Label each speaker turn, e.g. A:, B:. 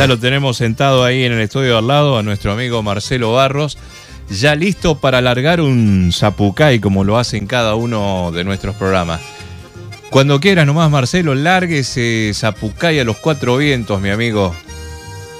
A: Ya lo tenemos sentado ahí en el estudio al lado, a nuestro amigo Marcelo Barros, ya listo para largar un zapucay como lo hacen cada uno de nuestros programas. Cuando quieras nomás, Marcelo, largue ese zapucay a los 4 vientos, mi amigo.